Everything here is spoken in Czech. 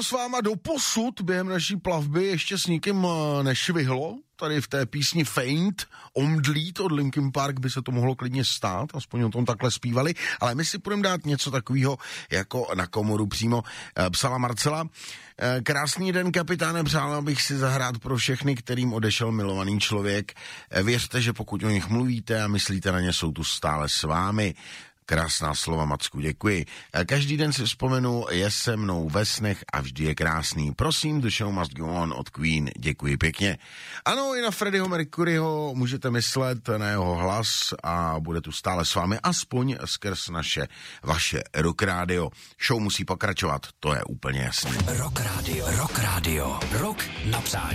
S váma doposud během naší plavby ještě s nikým nešvihlo. Tady v té písni Faint, Omdlít od Linkin Park by se to mohlo klidně stát, aspoň o tom takhle zpívali, ale my si půjdeme dát něco takového jako na komoru přímo. Psala Marcela: krásný den, kapitáne, přála bych si zahrát pro všechny, kterým odešel milovaný člověk. Věřte, že pokud o nich mluvíte a myslíte na ně, jsou tu stále s vámi. Krásná slova, Macku, děkuji. Každý den si vzpomenu, je se mnou ve snech a vždy je krásný. Prosím, The Show Must Go On od Queen, děkuji pěkně. Ano, i na Freddieho Mercuryho můžete myslet, na jeho hlas a bude tu stále s vámi, aspoň skrz vaše Rock Radio. Show musí pokračovat, to je úplně jasný. Rock Radio, rock na přání.